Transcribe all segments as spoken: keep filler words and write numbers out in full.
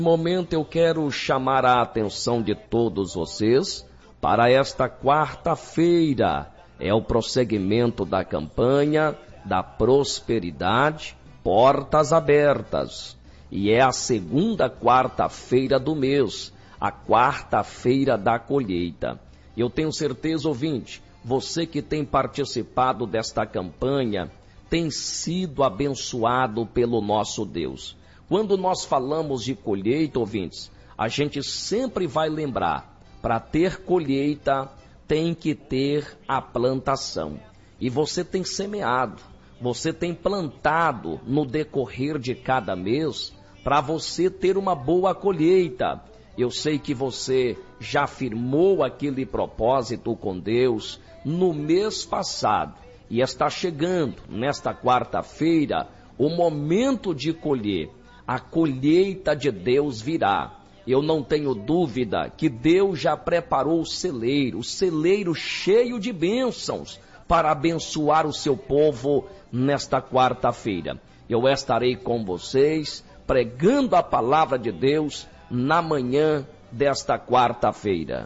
momento eu quero chamar a atenção de todos vocês para esta quarta-feira. É o prosseguimento da campanha da prosperidade, portas abertas. E é a segunda quarta-feira do mês, a quarta-feira da colheita. Eu tenho certeza, ouvinte, você que tem participado desta campanha tem sido abençoado pelo nosso Deus. Quando nós falamos de colheita, ouvintes, a gente sempre vai lembrar, para ter colheita tem que ter a plantação. E você tem semeado, você tem plantado no decorrer de cada mês para você ter uma boa colheita. Eu sei que você já firmou aquele propósito com Deus no mês passado e está chegando nesta quarta-feira o momento de colher. A colheita de Deus virá. Eu não tenho dúvida que Deus já preparou o celeiro, o celeiro cheio de bênçãos para abençoar o seu povo nesta quarta-feira. Eu estarei com vocês pregando a palavra de Deus na manhã desta quarta-feira.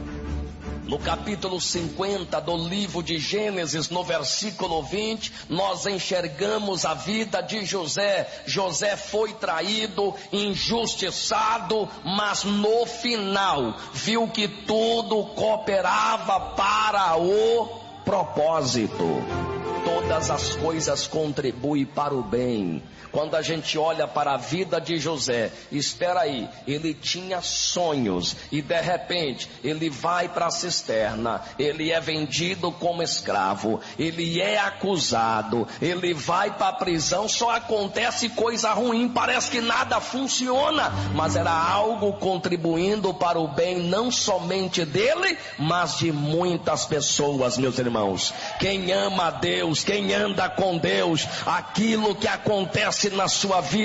No capítulo cinquenta do livro de Gênesis, no versículo vinte, nós enxergamos a vida de José. José foi traído, injustiçado, mas no final viu que tudo cooperava para o propósito. Todas as coisas contribuem para o bem. Quando a gente olha para a vida de José, espera aí, ele tinha sonhos e de repente ele vai para a cisterna, ele é vendido como escravo, ele é acusado, ele vai para a prisão, só acontece coisa ruim, parece que nada funciona, mas era algo contribuindo para o bem não somente dele, mas de muitas pessoas, meus irmãos. Quem ama a Deus, quem anda com Deus, aquilo que acontece na sua vida